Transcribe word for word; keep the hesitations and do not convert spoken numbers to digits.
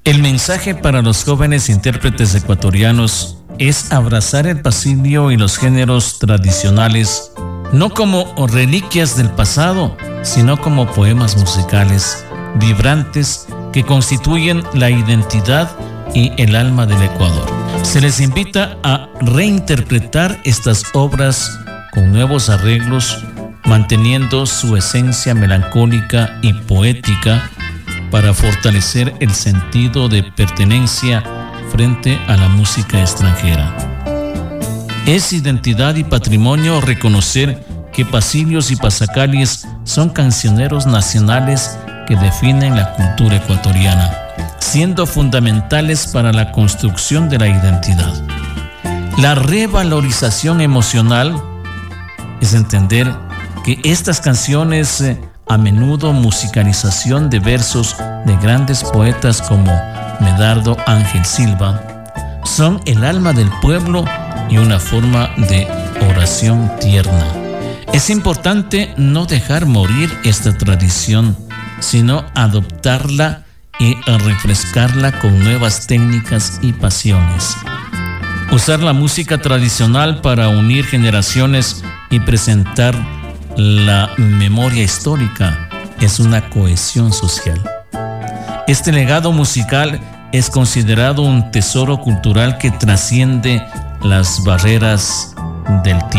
El mensaje para los jóvenes intérpretes ecuatorianos es abrazar el pasillo y los géneros tradicionales, no como reliquias del pasado, sino como poemas musicales vibrantes que constituyen la identidad y el alma del Ecuador. Se les invita a reinterpretar estas obras con nuevos arreglos, manteniendo su esencia melancólica y poética para fortalecer el sentido de pertenencia frente a la música extranjera. Es identidad y patrimonio reconocer que pasillos y pasacalles son cancioneros nacionales que definen la cultura ecuatoriana, siendo fundamentales para la construcción de la identidad. La revalorización emocional es entender que estas canciones, eh, a menudo musicalización de versos de grandes poetas como Medardo Ángel Silva, son el alma del pueblo y una forma de oración tierna. Es importante no dejar morir esta tradición, sino adoptarla y refrescarla con nuevas técnicas y pasiones. Usar la música tradicional para unir generaciones y presentar la memoria histórica es una cohesión social. Este legado musical es considerado un tesoro cultural que trasciende las barreras del tiempo.